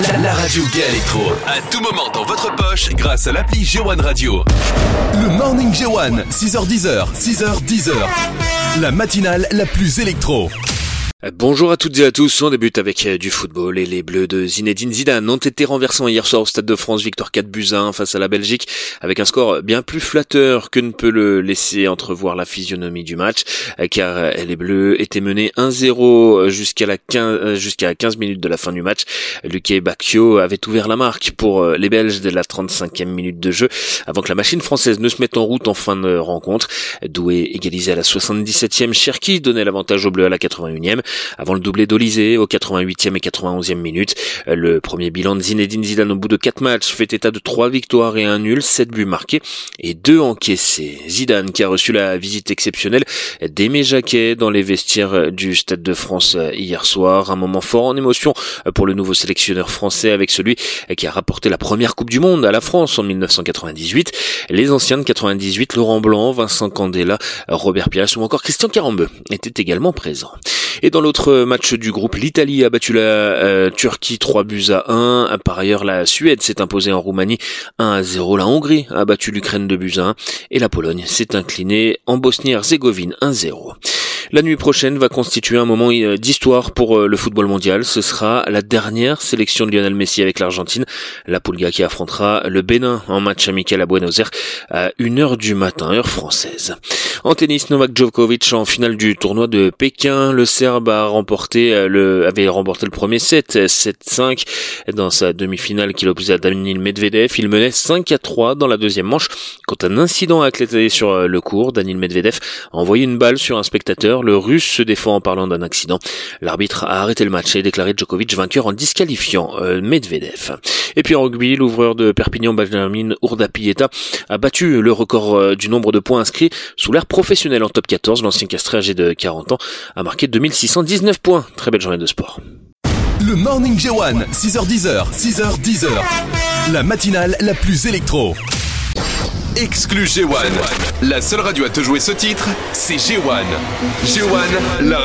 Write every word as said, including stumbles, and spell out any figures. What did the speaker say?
La, la radio Gay Electro. À tout moment dans votre poche grâce à l'appli G un Radio. Le Morning G un, six heures dix, six heures dix. La matinale la plus électro. Bonjour à toutes et à tous, on débute avec du football et les Bleus de Zinedine Zidane ont été renversants hier soir au Stade de France, victoire quatre buts à un face à la Belgique avec un score bien plus flatteur que ne peut le laisser entrevoir la physionomie du match car les Bleus étaient menés un zéro jusqu'à la quinze, jusqu'à quinze minutes de la fin du match. Luque Bacchio avait ouvert la marque pour les Belges dès la trente-cinquième minute de jeu avant que la machine française ne se mette en route en fin de rencontre. Doué égalisait à la soixante-dix-septième, Cherki donnait l'avantage aux Bleus à la quatre-vingt-unième. Avant le doublé d'Olysée aux quatre-vingt-huitième et quatre-vingt-onzième minutes. Le premier bilan de Zinedine Zidane au bout de quatre matchs fait état de trois victoires et un nul, sept buts marqués et deux encaissés. Zidane qui a reçu la visite exceptionnelle d'Aimé Jacquet dans les vestiaires du Stade de France hier soir. Un moment fort en émotion pour le nouveau sélectionneur français avec celui qui a rapporté la première Coupe du Monde à la France en dix-neuf cent quatre-vingt-dix-huit. Les anciens de quatre-vingt-dix-huit, Laurent Blanc, Vincent Candela, Robert Pires ou encore Christian Carambeu étaient également présents. Et dans l'autre match du groupe, l'Italie a battu la euh, Turquie trois buts à un. Par ailleurs, la Suède s'est imposée en Roumanie un à zéro. La Hongrie a battu l'Ukraine deux buts à un. Et la Pologne s'est inclinée en Bosnie-Herzégovine un zéro. La nuit prochaine va constituer un moment d'histoire pour le football mondial. Ce sera la dernière sélection de Lionel Messi avec l'Argentine. La Pulga qui affrontera le Bénin en match amical à Buenos Aires à une heure du matin, heure française. En tennis, Novak Djokovic en finale du tournoi de Pékin. Le Serbe a remporté le, avait remporté le premier set, sept cinq, dans sa demi-finale qu'il opposait à Daniil Medvedev. Il menait cinq à trois dans la deuxième manche quand un incident a éclaté sur le court. Daniil Medvedev a envoyé une balle sur un spectateur. Le Russe se défend en parlant d'un accident. L'arbitre a arrêté le match et déclaré Djokovic vainqueur en disqualifiant euh, Medvedev. Et puis en rugby, l'ouvreur de Perpignan, Benjamin Urdapieta, a battu le record euh, du nombre de points inscrits sous l'ère professionnelle en top quatorze. L'ancien castré âgé de quarante ans a marqué deux mille six cent dix-neuf points. Très belle journée de sport. Le Morning G un, six heures dix, six heures dix. La matinale la plus électro. Exclu G un. La seule radio à te jouer ce titre, c'est G un. G un, la